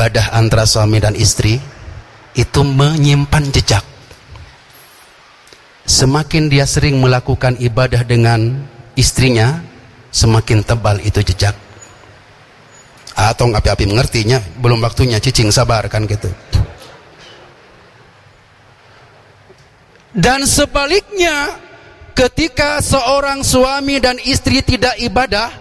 ibadah antara suami dan istri itu menyimpan jejak. Semakin dia sering melakukan ibadah dengan istrinya, semakin tebal itu jejak. Atau api-api mengertinya, belum waktunya, cicing sabar kan gitu. Dan sebaliknya, ketika seorang suami dan istri tidak ibadah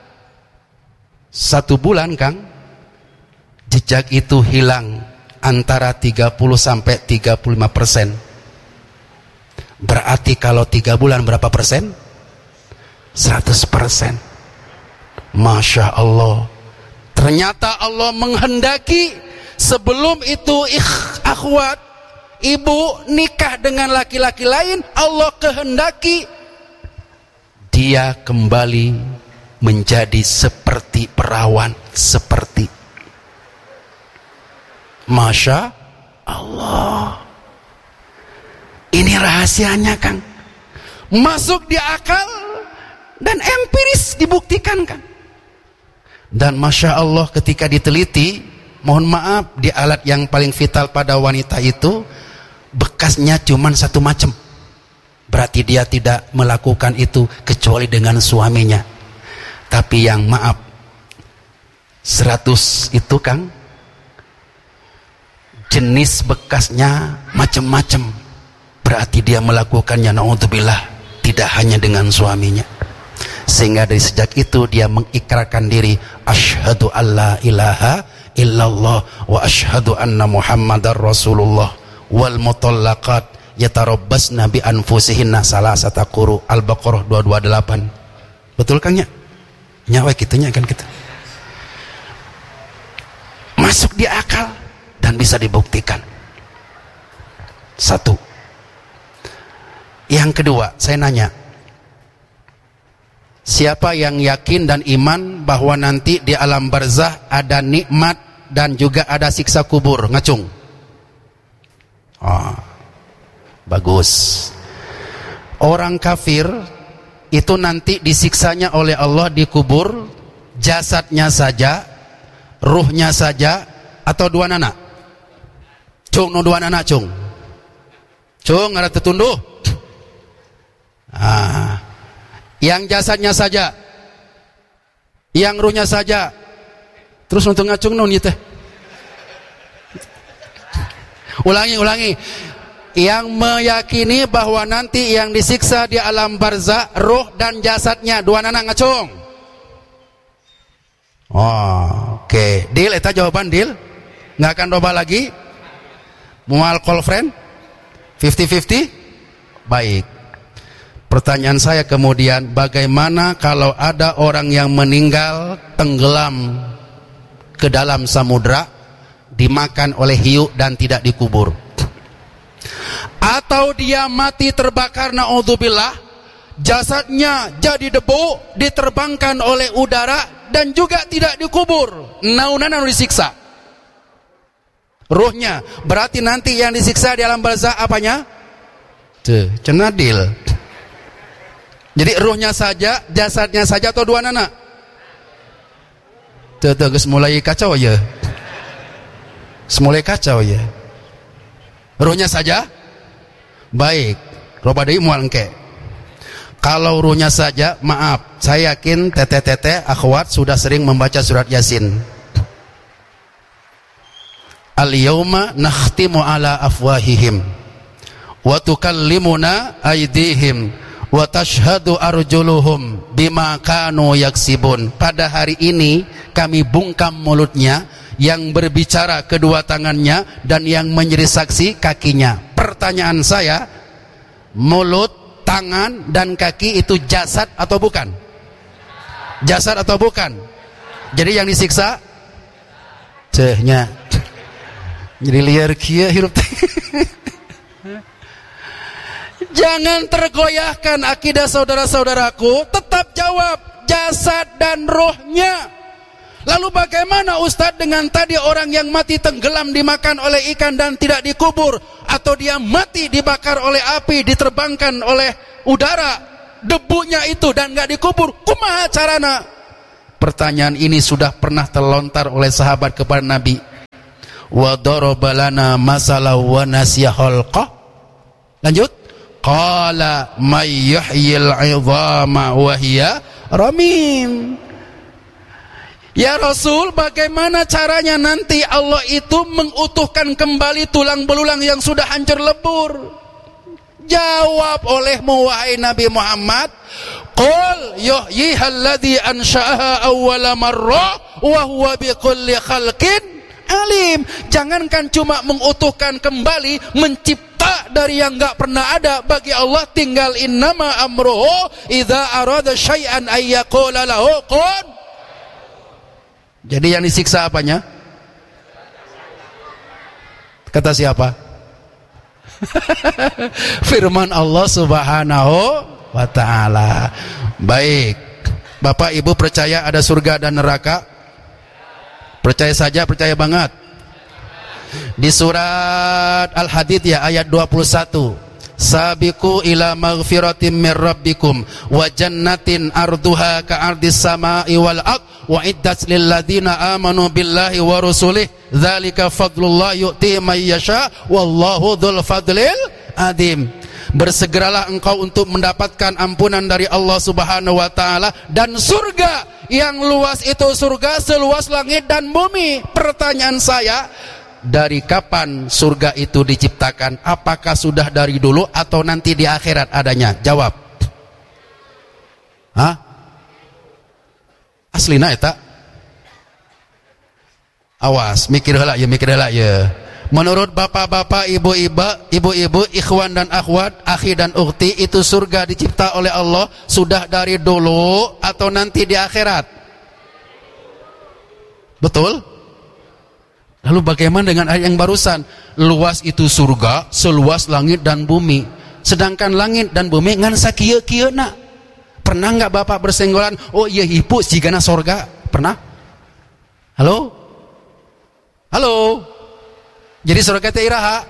1 bulan, Kang, jejak itu hilang antara 30-35%. Berarti kalau 3 bulan berapa persen? 100%. Masya Allah. Ternyata Allah menghendaki sebelum itu akhwat, ibu nikah dengan laki-laki lain, Allah kehendaki dia kembali menjadi seperti perawan, seperti. Masya Allah. Ini rahasianya, Kang. Masuk di akal dan empiris dibuktikan, Kang. Dan Masya Allah ketika diteliti, mohon maaf, di alat yang paling vital pada wanita itu bekasnya cuma 1 macam. Berarti dia tidak melakukan itu kecuali dengan suaminya. Tapi yang maaf 100 itu, Kang, jenis bekasnya macam-macam. Berarti dia melakukannya, naudzubillah, tidak hanya dengan suaminya. Sehingga dari sejak itu dia mengikrarkan diri, asyhadu alla ilaha illallah wa asyhadu anna muhammadar rasulullah wal mutallaqat yatarabbasna bi anfusihinna salasata quru. Al-Baqarah 228. Betul, Kang, ya? Nyawa kitunya kan kita. Masuk di akal dan bisa dibuktikan. 1. Yang kedua, saya nanya, siapa yang yakin dan iman bahwa nanti di alam barzah ada nikmat dan juga ada siksa kubur? Ngacung. Bagus. Orang kafir itu nanti disiksanya oleh Allah di kubur, jasadnya saja, ruhnya saja, atau dua nana? Cung, no dua nana, cung. Cung, ada tertunduh. Yang jasadnya saja, yang ruhnya saja. Terus untuk ngacung nun itu. Ulangi. Yang meyakini bahwa nanti yang disiksa di alam barzah ruh dan jasadnya, dua nana ngacung. Oke. Deal, eta jawaban deal. Nggak akan coba lagi. Mual call friend 50-50. Baik. Pertanyaan saya kemudian, bagaimana kalau ada orang yang meninggal tenggelam ke dalam samudra, dimakan oleh hiu dan tidak dikubur? Atau dia mati terbakar, naudzubillah, jasadnya jadi debu, diterbangkan oleh udara dan juga tidak dikubur. Naunana disiksa. Ruhnya, berarti nanti yang disiksa di alam barzah apanya? Cenadil. Jadi ruhnya saja, jasadnya saja, atau dua nana? Geus mulai kacau ya. Semulai kacau ya. Ruhnya saja? Baik. Roba deui moal engke. Kalau ruhnya saja, maaf, saya yakin teteh-teteh akhwat sudah sering membaca surat Yasin. Al-yauma nakhtimu ala afwahihim wa tukallimuna aydihim wa tashhadu arjuluhum bima kanu yaksibun. Pada hari ini kami bungkam mulutnya, yang berbicara kedua tangannya, dan yang menjadi saksi kakinya. Pertanyaan saya, mulut, tangan, dan kaki itu jasad atau bukan? Jasad atau bukan? Jadi yang disiksa cehnya. Jadi liar kia hirup. Jangan tergoyahkan akidah saudara-saudaraku, tetap jawab jasad dan rohnya. Lalu bagaimana Ustadz dengan tadi orang yang mati tenggelam dimakan oleh ikan dan tidak dikubur, atau dia mati dibakar oleh api, diterbangkan oleh udara, debunya itu dan gak dikubur, kumaha carana? Pertanyaan ini sudah pernah terlontar oleh sahabat kepada Nabi. wa daraba lana masalan wa nasiya khalqah. Lanjut, qala may yuhyil 'idhama wa hiya ramim. Ya Rasul, bagaimana caranya nanti Allah itu mengutuhkan kembali tulang belulang yang sudah hancur lebur? Jawab olehmu wahai Nabi Muhammad, qul yuhyihal ladzi ansha'aha awwala marrah wa huwa bikulli khalqin alim. Jangankan cuma mengutuhkan kembali, mencipta dari yang enggak pernah ada. Bagi Allah tinggal innama amruhu idza arada syai'an ay yaqula lahu kun. Jadi yang disiksa apanya? Kata siapa? Firman Allah Subhanahu wa ta'ala. Baik, Bapak Ibu percaya ada surga dan neraka? Percaya saja, percaya banget. Di surat Al-Hadid ya ayat 21, sabiqu ila maghfiratin mir rabbikum wa jannatin arduha ka'ardis sama'i wal ard wa iddat lil ladzina amanu billahi wa rusulih dzalika fadlullah yu'ti may yasha wallahu dzul fadlil adzim. Bersegeralah engkau untuk mendapatkan ampunan dari Allah Subhanahu wa taala dan surga yang luas itu surga seluas langit dan bumi. Pertanyaan saya, dari kapan surga itu diciptakan? Apakah sudah dari dulu atau nanti di akhirat adanya? Jawab. Hah? Aslina eta? Awas, mikir heula ya. Menurut bapak-bapak, ibu-ibu, ikhwan dan akhwat, akhi dan ukhti, itu surga dicipta oleh Allah sudah dari dulu atau nanti di akhirat? Betul? Lalu bagaimana dengan ayat yang barusan? Luas itu surga seluas langit dan bumi. Sedangkan langit dan bumi ngan sakieu-kieuna. Pernah enggak Bapak bersenggolan, oh iya hipu sigana surga? Pernah? Halo? Halo? Jadi surga teh iraha?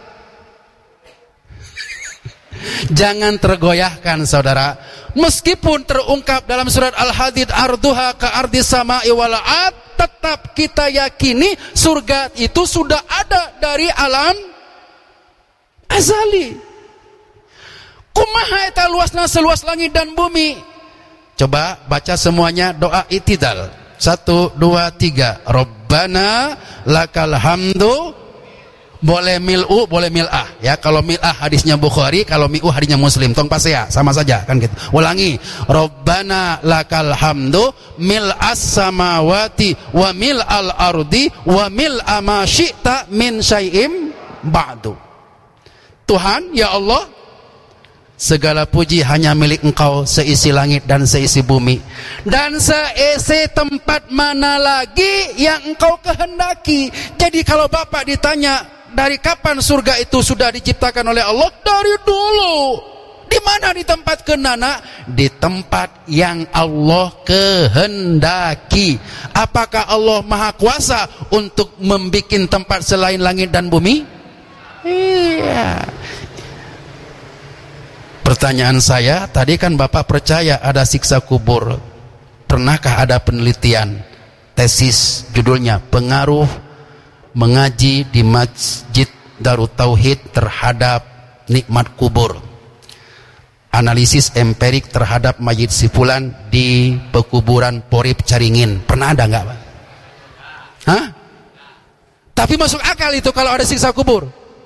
Jangan tergoyahkan saudara. Meskipun terungkap dalam surat Al-Hadid arduha ka ardis sama'i wal ard, tetap kita yakini surga itu sudah ada dari alam azali. Kumaha eta luasna seluas langit dan bumi? Coba baca semuanya doa itidal. 1, 2, 3. Rabbana lakal hamdu. Boleh mil'u, boleh mil'ah ya. Kalau mil'ah hadisnya Bukhari, kalau mi'u hadisnya Muslim. Tong pas ya, sama saja kan gitu. Ulangi. Rabbana lakal hamdu mil'as samawati wa mil'al ardi wa mil'a ma syi'ta min syai'im ba'du. Tuhan, ya Allah, segala puji hanya milik Engkau, seisi langit dan seisi bumi dan seisi tempat mana lagi yang Engkau kehendaki. Jadi kalau Bapak ditanya dari kapan surga itu sudah diciptakan oleh Allah? Dari dulu. Di mana ditempatkan nana? Di tempat yang Allah kehendaki. Apakah Allah Maha Kuasa untuk membuat tempat selain langit dan bumi? Iya. Pertanyaan saya, tadi kan Bapak percaya ada siksa kubur. Pernahkah ada penelitian, tesis judulnya pengaruh mengaji di Masjid Darut Tauhid terhadap nikmat kubur, analisis empirik terhadap mayit sifulan di pekuburan Porib Caringin? Pernah ada nggak Pak? Hah? Tapi masuk akal itu kalau ada siksa kubur?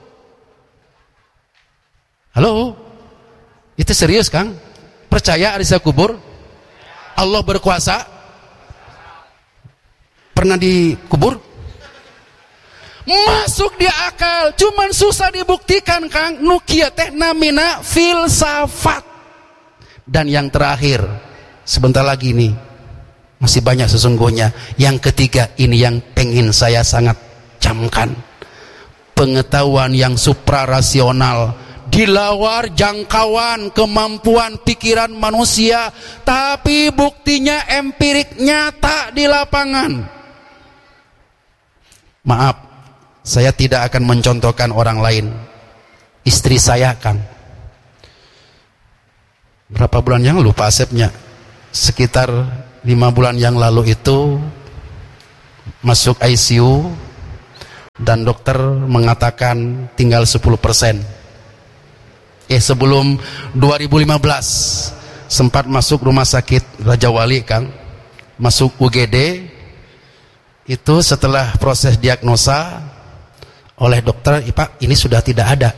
Halo? Itu serius Kang? Percaya ada siksa kubur? Allah berkuasa? Pernah dikubur? Masuk di akal, cuman susah dibuktikan Kang. Nukia teh namina filsafat. Dan yang terakhir, sebentar lagi nih, masih banyak sesungguhnya. Yang ketiga, ini yang pengen saya sangat camkan. Pengetahuan yang suprarasional, di luar jangkauan kemampuan pikiran manusia, tapi buktinya empirik nyata di lapangan. Maaf, saya tidak akan mencontohkan orang lain. Istri saya kan berapa bulan yang lupa asepnya, sekitar 5 bulan yang lalu itu masuk ICU dan dokter mengatakan tinggal 10%. Sebelum 2015 sempat masuk rumah sakit Raja Wali, Kang, masuk UGD. Itu setelah proses diagnosa oleh dokter, Pak, ini sudah tidak ada.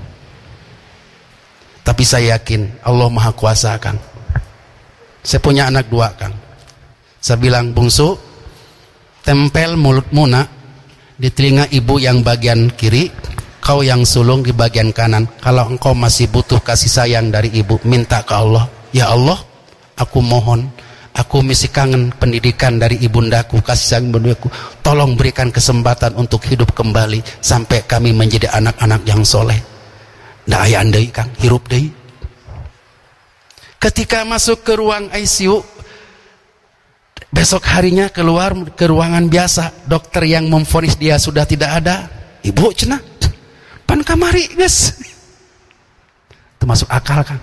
Tapi saya yakin Allah Maha Kuasa, Kang. Saya punya anak 2, Kang. Saya bilang, bungsu, tempel mulutmu nak di telinga ibu yang bagian kiri, kau yang sulung di bagian kanan. Kalau engkau masih butuh kasih sayang dari ibu, minta ke Allah. Ya Allah, aku mohon, aku masih kangen pendidikan dari ibundaku, kasih sayang ibundaku. Tolong berikan kesempatan untuk hidup kembali sampai kami menjadi anak-anak yang soleh. Nah, ayah andai, Kang, hirup deh. Ketika masuk ke ruang ICU, besok harinya keluar ke ruangan biasa. Dokter yang memvonis dia sudah tidak ada. Ibu cenah, pan kamari guys. Itu masuk akal, Kang.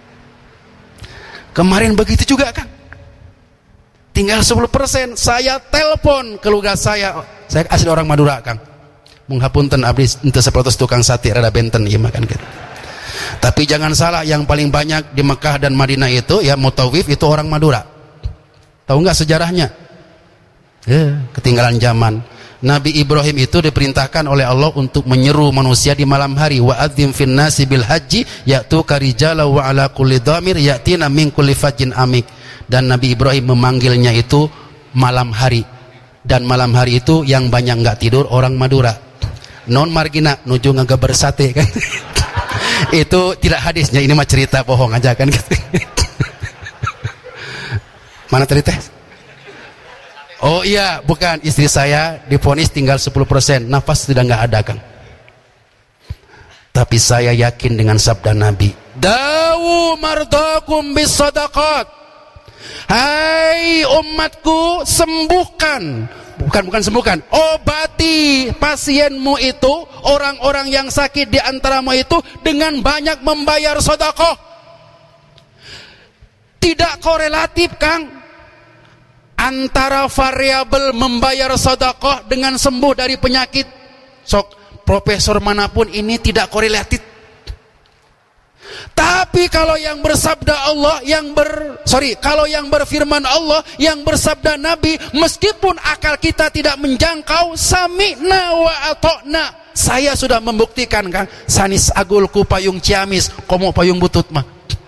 Kemarin begitu juga, Kang. Tinggal 10%. Saya telepon keluarga saya asli orang Madura, Kang. Menghapunten abdi ente seprotos tukang sate rada benten ieu makan gitu. Tapi jangan salah, yang paling banyak di Mekah dan Madinah itu ya mutawif itu orang Madura. Tahu nggak sejarahnya? Ketinggalan zaman. Nabi Ibrahim itu diperintahkan oleh Allah untuk menyeru manusia di malam hari. Wa adzim fin nasi bil haji ya'tuka rijala wa ala kulli dhamir ya'tina min kulli fajjin amik. Dan Nabi Ibrahim memanggilnya itu malam hari. Dan malam hari itu yang banyak nggak tidur orang Madura. Non margina nuju ngagabar sate, kan. Itu tidak hadisnya, ini mah cerita bohong aja, kan gitu. Mana tadi teh? Oh iya, bukan, istri saya divonis tinggal 10%, nafas sudah nggak ada, Kang. Tapi saya yakin dengan sabda Nabi, dawu mardakum bis sadaqat. Hai umatku, sembuhkan, bukan sembuhkan, obati pasienmu itu, orang-orang yang sakit di antaramu itu dengan banyak membayar sedekah. Tidak korelatif, Kang, antara variabel membayar sedekah dengan sembuh dari penyakit. Sok profesor manapun ini tidak korelatif. Tapi kalau yang bersabda Allah, kalau yang berfirman Allah, yang bersabda Nabi, meskipun akal kita tidak menjangkau, sami'na wa ata'na. Saya sudah membuktikan, Kang, sanis agul ku payung ciamis, komo payung butut mah.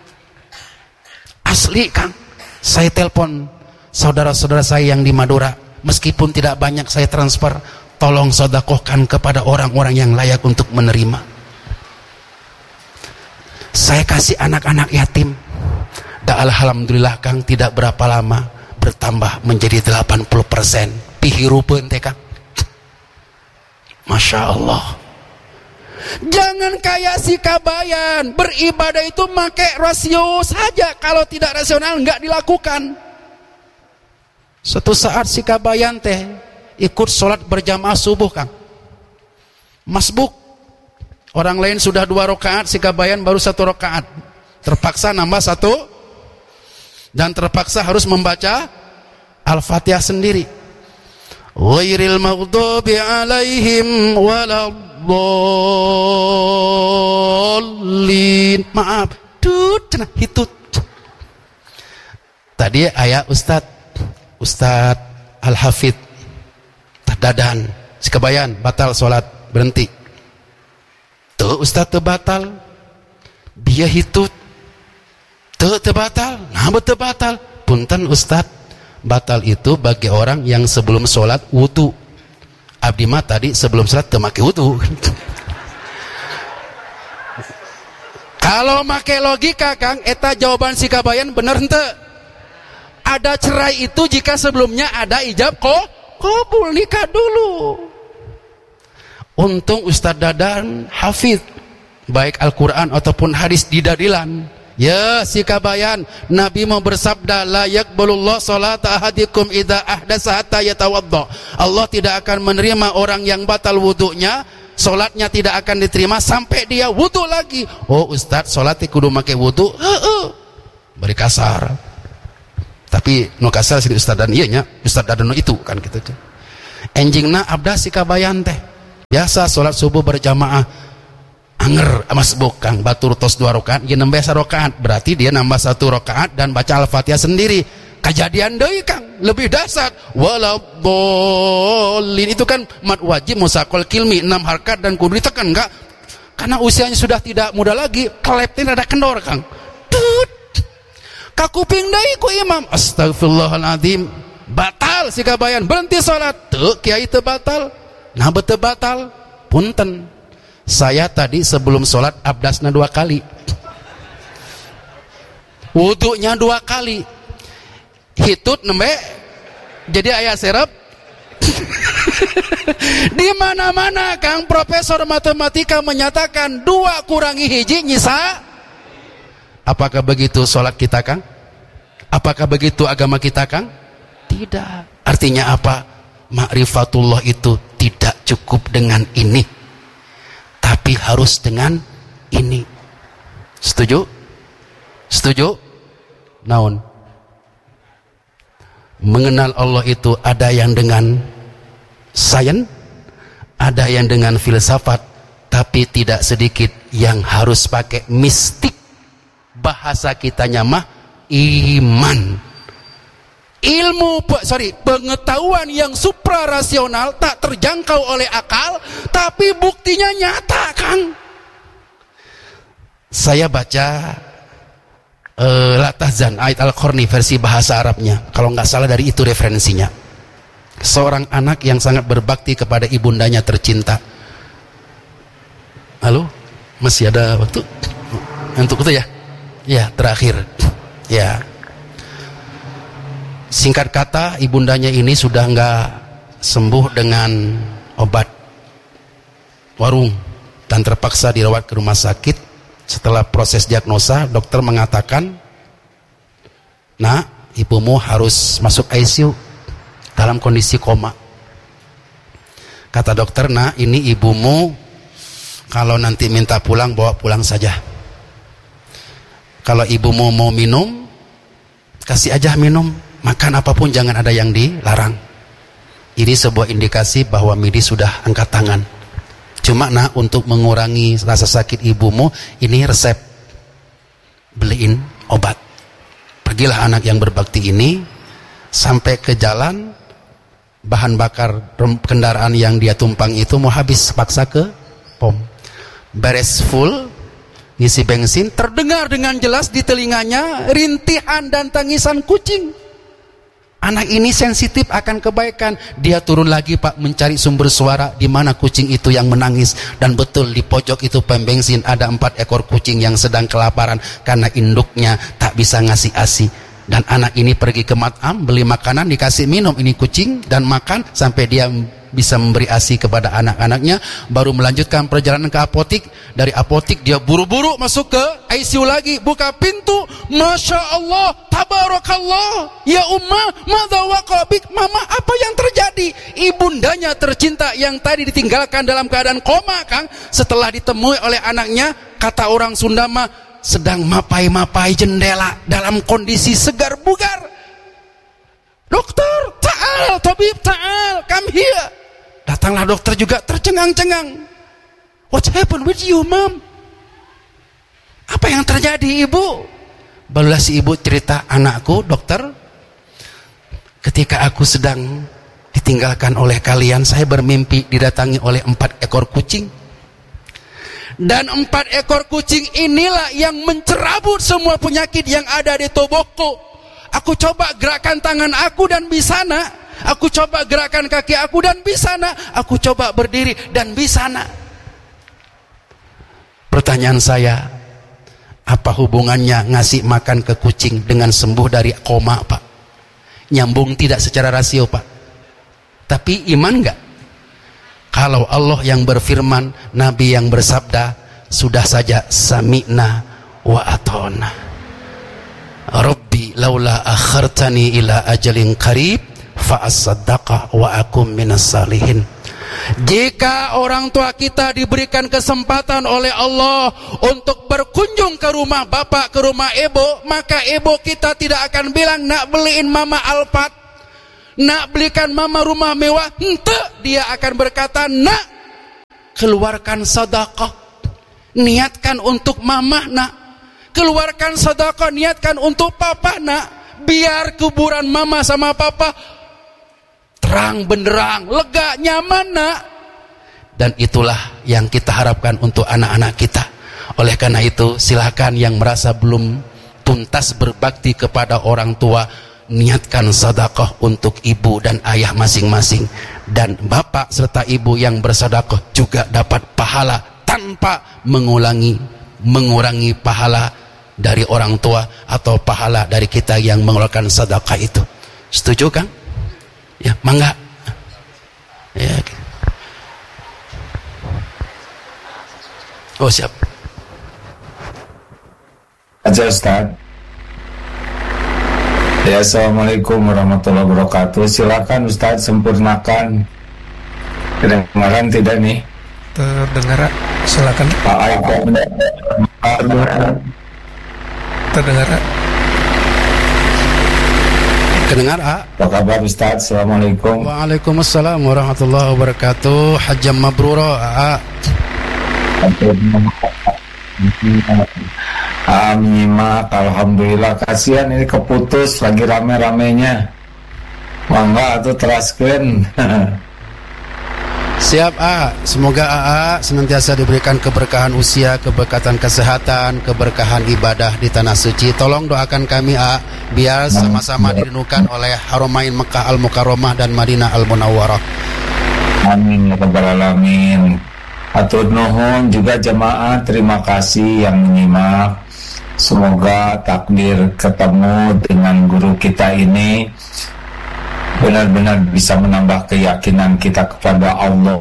Asli, Kang. Saya telepon saudara-saudara saya yang di Madura, meskipun tidak banyak saya transfer, tolong sedekahkan kepada orang-orang yang layak untuk menerima. Saya kasih anak-anak yatim. Dan alhamdulillah, Kang, tidak berapa lama bertambah menjadi 80%. Pihirupeun teh, Kang. Masya Allah. Jangan kayak si Kabayan, beribadah itu pakai rasio saja. Kalau tidak rasional nggak dilakukan. Suatu saat si Kabayan teh ikut sholat berjamaah subuh, Kang. Masbuk. Orang lain sudah 2 rakaat, si Kabayan baru 1 rakaat. Terpaksa nambah 1 dan terpaksa harus membaca Al-Fatihah sendiri. Ghairil maghdubi alaihim waladdallin. Maaf, cenah hitut. Tadi ayah Ustad Al-Hafidh Dadan, si Kabayan batal sholat, berhenti. Tuh Ustaz terbatal, dia hitut, tuh terbatal, nah betul batal. Punten Ustaz, batal itu bagi orang yang sebelum sholat wudu. Abdi mah tadi sebelum sholat make wudu. Kalau make logika, Kang, eta jawaban si Kabayan bener ente. Ada cerai itu jika sebelumnya ada ijab qabul, nikah dulu. Untung Ustadz Dadan hafidh baik Al-Quran ataupun hadis di dadilan. Ya, si Kabayan, Nabi mau bersabda, la yaqbalullah salata ahadikum idza ahdasa hatta yatawadda. Allah tidak akan menerima orang yang batal wudunya, salatnya tidak akan diterima sampai dia wudu lagi. Oh Ustadz, salat kudu make wudu? Beri kasar. Tapi nu kasar sini Ustadz Dan, iya nya Ustadz Dadan itu kan gitu. Enjingna abda si Kabayan teh. biasa sholat subuh berjamaah anger masbuk kang batur tos 2 rakaat dia nambah 1 rakaat, berarti dia nambah 1 rakaat dan baca Al-Fatihah sendiri. Kejadian deui kang lebih dasar walabolin itu kan mat wajib musaqal kilmi 6 harkat dan kudu ditekan enggak, karena usianya sudah tidak muda lagi, kelepnya rada kendor kang. Tut kakuping deui ku imam, astagfirullahaladzim, batal si kabayan, berhenti sholat. Tuh kiai teu batal, nah beteu batal, punten saya tadi sebelum sholat abdasna 2 kali, wudunya 2 kali, hitut nembe jadi ayah serep. Di mana-mana kang profesor matematika menyatakan 2 kurangi hiji nyisa. Apakah begitu sholat kita kang? Apakah begitu agama kita kang? Tidak. Artinya apa? Ma'rifatullah itu tidak cukup dengan ini, tapi harus dengan ini. Setuju? Setuju? Naon? Mengenal Allah itu ada yang dengan sains, ada yang dengan filsafat, tapi tidak sedikit yang harus pakai mistik. Bahasa kitanya mah iman. Pengetahuan yang suprarasional tak terjangkau oleh akal, tapi buktinya nyata kang. Saya baca Latahzan ayat Al-Qarni versi bahasa Arabnya, kalau nggak salah dari itu referensinya. Seorang anak yang sangat berbakti kepada ibundanya tercinta. Halo, masih ada waktu untuk itu ya? Ya, terakhir ya. Singkat kata, ibundanya ini sudah nggak sembuh dengan obat warung dan terpaksa dirawat ke rumah sakit. Setelah proses diagnosa, dokter mengatakan, "Nak, ibumu harus masuk ICU dalam kondisi koma." Kata dokter, "Nak, ini ibumu kalau nanti minta pulang, bawa pulang saja. Kalau ibumu mau minum, kasih aja minum. Makan apapun jangan ada yang dilarang." Ini sebuah indikasi bahwa medis sudah angkat tangan. Cuma nak, untuk mengurangi rasa sakit ibumu, ini resep, beliin obat. Pergilah anak yang berbakti ini sampai ke jalan, bahan bakar kendaraan yang dia tumpang itu mau habis, paksa ke pom. Beres full, ngisi bensin, terdengar dengan jelas di telinganya rintihan dan tangisan kucing. Anak ini sensitif akan kebaikan. Dia turun lagi pak, mencari sumber suara di mana kucing itu yang menangis. Dan betul di pojok itu pom bensin ada 4 ekor kucing yang sedang kelaparan karena induknya tak bisa ngasih ASI. Dan anak ini pergi ke matam, beli makanan, dikasih minum ini kucing dan makan sampai dia bisa memberi ASI kepada anak-anaknya. Baru melanjutkan perjalanan ke apotik. Dari apotik dia buru-buru masuk ke ICU lagi, buka pintu, Masya Allah, Tabarakallah, ya Ummah, madza waqabik, mama apa yang terjadi? Ibundanya tercinta yang tadi ditinggalkan dalam keadaan koma kang, setelah ditemui oleh anaknya, kata orang Sunda mah sedang mapai-mapai jendela dalam kondisi segar bugar. Dokter, ta'al, tabib, ta'al, come here. Datanglah dokter juga tercengang-cengang. What happened with you, mom? Apa yang terjadi, ibu? Barulah si ibu cerita, anakku, dokter, ketika aku sedang ditinggalkan oleh kalian, saya bermimpi didatangi oleh 4 ekor kucing. Dan 4 ekor kucing inilah yang mencerabut semua penyakit yang ada di tubuhku. Aku coba gerakkan tangan aku dan bisana. Aku coba gerakkan kaki aku dan bisana. Aku coba berdiri dan bisana. Pertanyaan saya, apa hubungannya ngasih makan ke kucing dengan sembuh dari koma, Pak? Nyambung tidak secara rasio, Pak? Tapi iman enggak? Kalau Allah yang berfirman, Nabi yang bersabda, sudah saja sami'na wa atona. Rabbi laula akhartani ila ajalin qarib fa asaddaqa wa akum minas salihin. Jika orang tua kita diberikan kesempatan oleh Allah untuk berkunjung ke rumah bapak, ke rumah ibu, maka ibu kita tidak akan bilang, nak beliin mama Alphard, nak belikan mama rumah mewah. Ente, dia akan berkata, nak keluarkan sedekah, niatkan untuk mamah nak. Keluarkan sedekah, niatkan untuk papa nak. Biar kuburan mama sama papa terang benderang, lega, nyaman nak. Dan itulah yang kita harapkan untuk anak-anak kita. Oleh karena itu, silakan yang merasa belum tuntas berbakti kepada orang tua, niatkan sedekah untuk ibu dan ayah masing-masing. Dan bapak serta ibu yang bersedekah juga dapat pahala tanpa mengurangi pahala dari orang tua atau pahala dari kita yang mengeluarkan sedekah itu. Setuju kan? Ya, mangga. Ya. Oh, siap. Aja Ustaz. Ya, Assalamualaikum warahmatullahi wabarakatuh. Silakan Ustaz sempurnakan. Kedengaran tidak nih? Terdengar, silakan. Pak Aiko Terdengar. Kedengar, A? Apa kabar Ustaz? Assalamualaikum. Waalaikumsalam warahmatullahi wabarakatuh. Hajjam mabrura, A. Nyimak, alhamdulillah. Kasihan ini keputus lagi rame-ramenya. Mangga atuh teraskeun. Siap, A. Semoga AA senantiasa diberikan keberkahan usia, keberkatan kesehatan, keberkahan ibadah di tanah suci. Tolong doakan kami, A, biar sama-sama dirindukan oleh Haramain Mekah Al-Mukarramah dan Madinah Al-Munawwarah. Amin ya rabbal alamin. Atur nuhun juga jemaah, terima kasih yang menyimak. Semoga takdir ketemu dengan guru kita ini benar-benar bisa menambah keyakinan kita kepada Allah.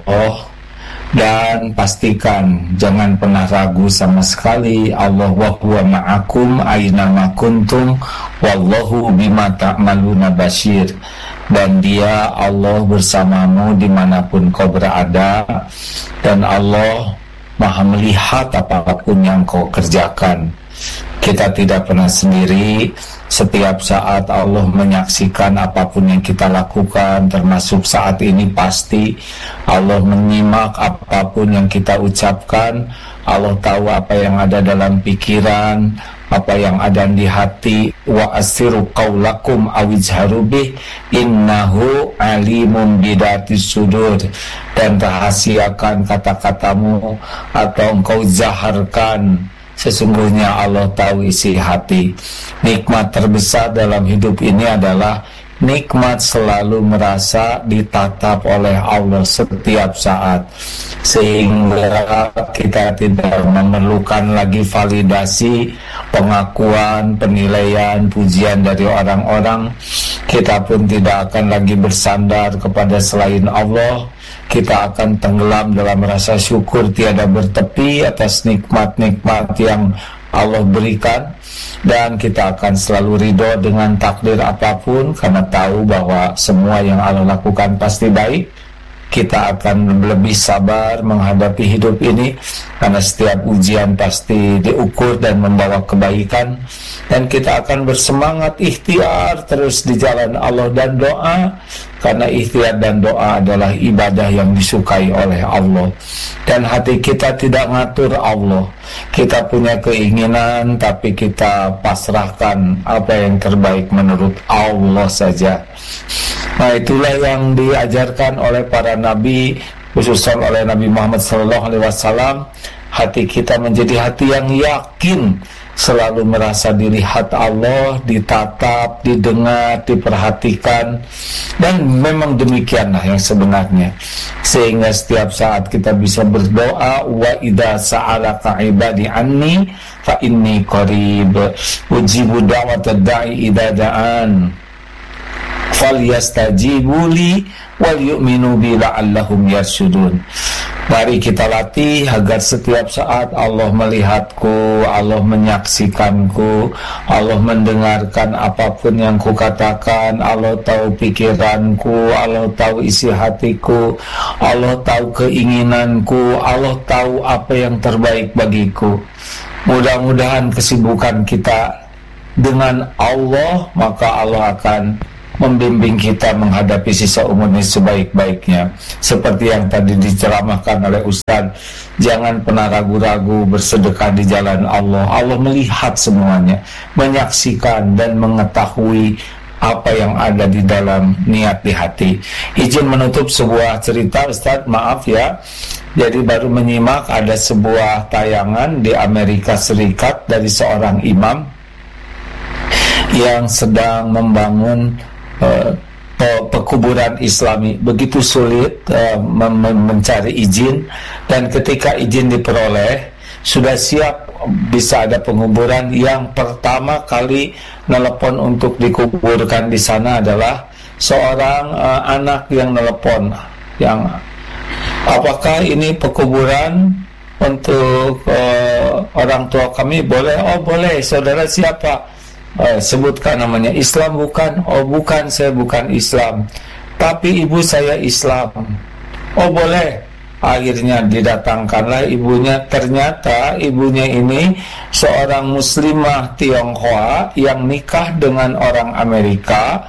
Dan pastikan jangan pernah ragu sama sekali, Allah wa huwa ma'akum aina ma kuntum wallahu bima ta'maluna basyir. Dan dia, Allah, bersamamu dimanapun kau berada, dan Allah maha melihat apapun yang kau kerjakan. Kita tidak pernah sendiri. Setiap saat Allah menyaksikan apapun yang kita lakukan, termasuk saat ini pasti Allah menyimak apapun yang kita ucapkan. Allah tahu apa yang ada dalam pikiran, apa yang ada di hati. Wa asiru qaulakum awijharu bih innahu alimun bidatis sudur. Dan rahasiakan kata-katamu atau engkau zaharkan, sesungguhnya Allah tahu isi hati. Nikmat terbesar dalam hidup ini adalah nikmat selalu merasa ditatap oleh Allah setiap saat, sehingga kita tidak memerlukan lagi validasi, pengakuan, penilaian, pujian dari orang-orang. Kita pun tidak akan lagi bersandar kepada selain Allah. Kita akan tenggelam dalam rasa syukur tiada bertepi atas nikmat-nikmat yang Allah berikan. Dan kita akan selalu ridho dengan takdir apapun, karena tahu bahwa semua yang Allah lakukan pasti baik. Kita akan lebih sabar menghadapi hidup ini, karena setiap ujian pasti diukur dan membawa kebaikan. Dan kita akan bersemangat ikhtiar terus di jalan Allah dan doa, karena ikhtiar dan doa adalah ibadah yang disukai oleh Allah. Dan hati kita tidak ngatur Allah. Kita punya keinginan, tapi kita pasrahkan apa yang terbaik menurut Allah saja. Nah, itulah yang diajarkan oleh para nabi, khususnya oleh Nabi Muhammad SAW. Hati kita menjadi hati yang yakin, selalu merasa dilihat Allah, ditatap, didengar, diperhatikan. Dan memang demikianlah yang sebenarnya, sehingga setiap saat kita bisa berdoa, wa idza sa'alaka ibadi anni fa inni qarib ujibu da'watad da'i idza da'an falyastajibu li wal yu'minu bi la'allahum yarshudun. Mari kita latih agar setiap saat Allah melihatku, Allah menyaksikanku, Allah mendengarkan apapun yang kukatakan, Allah tahu pikiranku, Allah tahu isi hatiku, Allah tahu keinginanku, Allah tahu apa yang terbaik bagiku. Mudah-mudahan kesibukan kita dengan Allah, maka Allah akan membimbing kita menghadapi sisa umur ini sebaik-baiknya. Seperti yang tadi diceramahkan oleh Ustaz, jangan pernah ragu-ragu bersedekah di jalan Allah. Allah melihat semuanya, menyaksikan dan mengetahui apa yang ada di dalam niat di hati. Izin menutup sebuah cerita, Ustaz, maaf ya. Jadi baru menyimak ada sebuah tayangan di Amerika Serikat dari seorang imam yang sedang membangun pekuburan Islami. Begitu sulit mencari izin, dan ketika izin diperoleh, sudah siap bisa ada penguburan. Yang pertama kali nelepon untuk dikuburkan di sana adalah seorang anak yang nelepon, yang apakah ini pekuburan untuk orang tua kami? Boleh. Oh boleh. Saudara siapa? Sebutkan namanya. Islam bukan? Oh bukan, saya bukan Islam, tapi ibu saya Islam. Oh boleh. Akhirnya didatangkanlah ibunya. Ternyata ibunya ini seorang muslimah Tionghoa yang nikah dengan orang Amerika,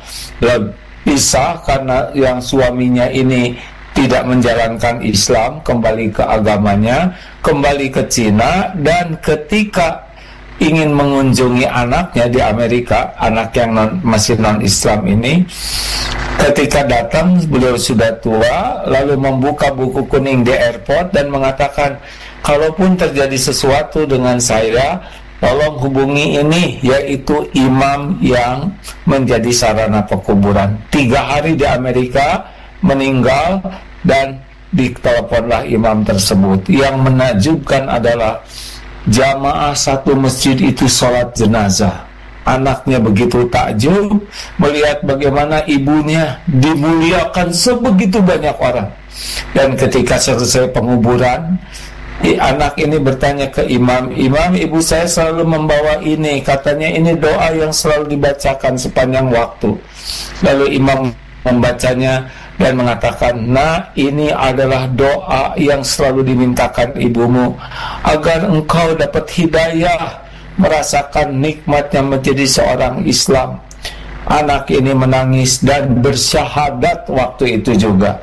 pisah karena yang suaminya ini tidak menjalankan Islam, kembali ke agamanya, kembali ke Cina. Dan ketika ingin mengunjungi anaknya di Amerika, anak yang masih non-Islam ini, ketika datang beliau sudah tua, lalu membuka buku kuning di airport dan mengatakan, kalaupun terjadi sesuatu dengan saya, tolong hubungi ini, yaitu imam yang menjadi sarana pekuburan. 3 hari di Amerika, meninggal, dan diteleponlah imam tersebut. Yang menakjubkan adalah jamaah satu masjid itu sholat jenazah. Anaknya begitu takjub melihat bagaimana ibunya dimuliakan sebegitu banyak orang. Dan ketika selesai penguburan, anak ini bertanya ke imam, imam, ibu saya selalu membawa ini, katanya ini doa yang selalu dibacakan sepanjang waktu. Lalu imam membacanya dan mengatakan, nah ini adalah doa yang selalu dimintakan ibumu agar engkau dapat hidayah, merasakan nikmatnya menjadi seorang Islam. Anak ini menangis dan bersyahadat waktu itu juga.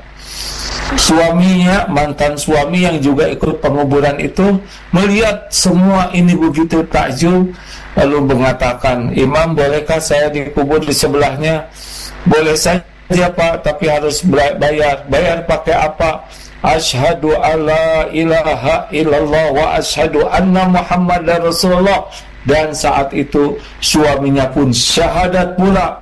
Suaminya, mantan suami yang juga ikut penguburan itu, melihat semua ini begitu takjub, lalu mengatakan, imam, bolehkah saya dikubur di sebelahnya? Boleh saja Pak, tapi harus bayar. Bayar pakai apa? Asyhadu alla ilaha illallah wa asyhadu anna Muhammadar Rasulullah. Dan saat itu suaminya pun syahadat pula.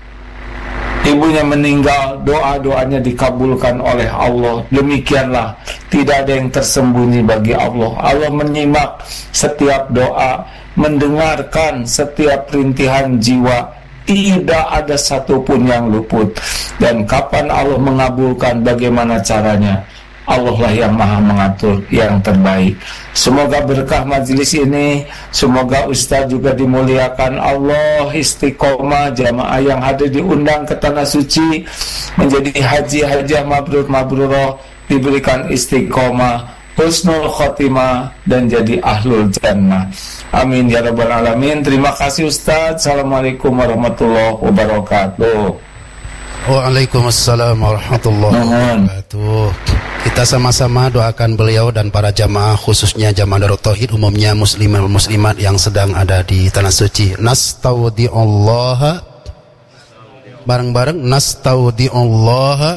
Ibunya meninggal, doa-doanya dikabulkan oleh Allah. Demikianlah, tidak ada yang tersembunyi bagi Allah. Allah menyimak setiap doa, mendengarkan setiap rintihan jiwa. Tidak ada satupun yang luput. Dan kapan Allah mengabulkan, bagaimana caranya? Allah lah yang maha mengatur yang terbaik. Semoga berkah majelis ini, semoga Ustaz juga dimuliakan Allah, istiqomah, jamaah yang hadir diundang ke tanah suci menjadi haji-hajah mabrur-mabrurah, diberikan istiqomah, husnul khotimah, dan jadi ahlul jannah. Amin ya rabbal alamin. Terima kasih Ustaz. Assalamualaikum warahmatullahi wabarakatuh. Waalaikumsalam warahmatullahi wabarakatuh. Kita sama-sama doakan beliau dan para jamaah, khususnya jamaah Darut Tauhid, umumnya muslimin dan muslimat yang sedang ada di tanah suci. Nastaudi'ullaha, bareng-bareng, nastaudi'ullaha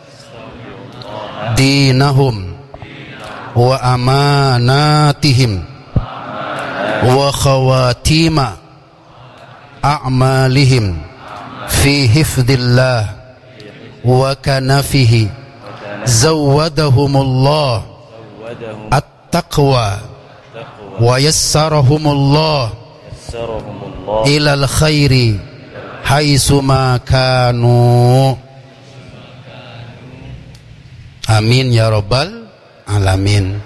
dinahum wa amanatihim wa khawatima a'malihim fi hifdillah wa kanafihi zawadahumullah at-taqwa wa yassarahumullah ilal khairi haitsuma kanu. Amin ya rabbal alamin.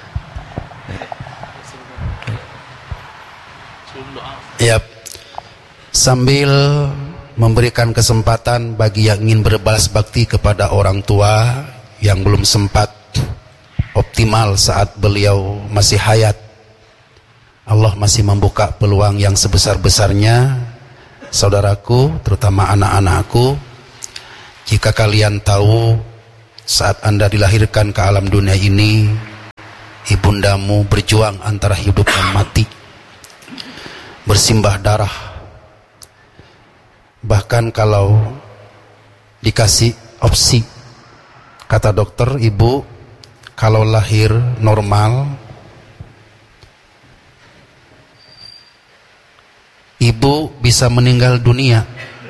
Yap. Sambil memberikan kesempatan bagi yang ingin berbalas bakti kepada orang tua yang belum sempat optimal saat beliau masih hayat, Allah masih membuka peluang yang sebesar-besarnya saudaraku, terutama anak-anakku, jika kalian tahu saat Anda dilahirkan ke alam dunia ini, ibundamu berjuang antara hidup dan mati, bersimbah darah. Bahkan kalau dikasih opsi, kata dokter, ibu kalau lahir normal, ibu bisa meninggal dunia,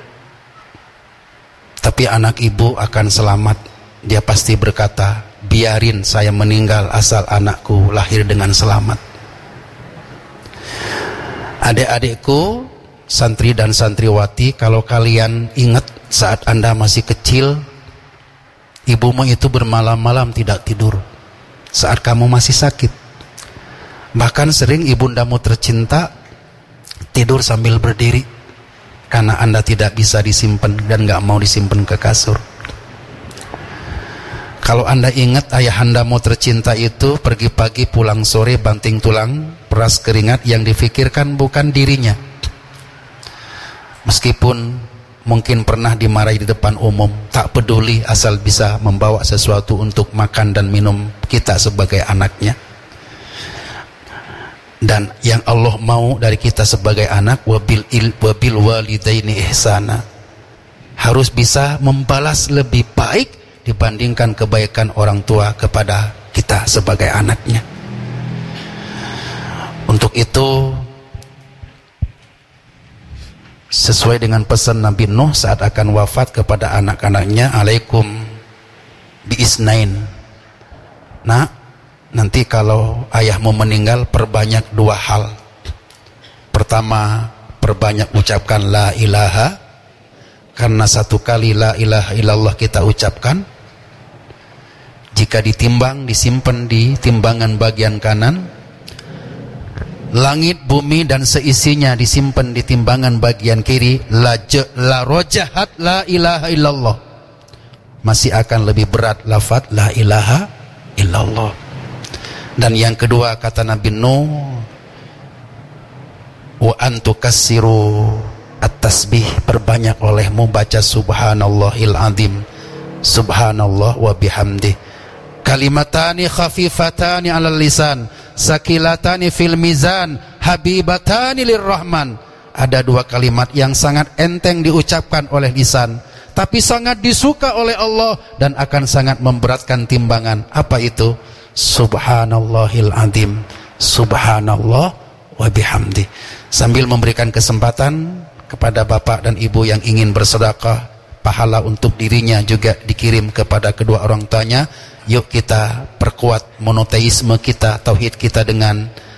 tapi anak ibu akan selamat. Dia pasti berkata, biarin saya meninggal asal anakku lahir dengan selamat. Adik-adikku, santri dan santriwati, kalau kalian ingat saat Anda masih kecil, ibumu itu bermalam-malam tidak tidur saat kamu masih sakit. Bahkan sering ibundamu tercinta tidur sambil berdiri karena Anda tidak bisa disimpan dan gak mau disimpan ke kasur. Kalau Anda ingat ayahandamu tercinta itu pergi pagi pulang sore banting tulang, peras keringat, yang difikirkan bukan dirinya. Meskipun mungkin pernah dimarahi di depan umum, tak peduli asal bisa membawa sesuatu untuk makan dan minum kita sebagai anaknya. Dan yang Allah mau dari kita sebagai anak, wabil walidaini ihsana, harus bisa membalas lebih baik dibandingkan kebaikan orang tua kepada kita sebagai anaknya. Untuk itu, sesuai dengan pesan Nabi Nuh saat akan wafat kepada anak-anaknya, alaikum biisnain. Nah, nanti kalau ayahmu meninggal, perbanyak dua hal. Pertama, perbanyak ucapkan la ilaha, karena satu kali la ilaha illallah kita ucapkan, jika ditimbang, disimpan di timbangan bagian kanan, langit, bumi dan seisinya disimpan di timbangan bagian kiri, la rojahat la ilaha illallah, masih akan lebih berat lafaz la ilaha illallah. Dan yang kedua, kata Nabi Nuh, wa antukassiru at-tasbih, perbanyak olehmu baca subhanallahil azim, subhanallah wa bihamdih, kalimatani khafifatani alal lisan, sakilatani fil mizan, habibatani lirrahman. Ada dua kalimat yang sangat enteng diucapkan oleh lisan, tapi sangat disuka oleh Allah dan akan sangat memberatkan timbangan. Apa itu? Subhanallahil azim, subhanallah wa bihamdi. Sambil memberikan kesempatan kepada bapak dan ibu yang ingin bersedekah, pahala untuk dirinya juga dikirim kepada kedua orang tuanya. Yuk kita perkuat monoteisme kita, tauhid kita dengan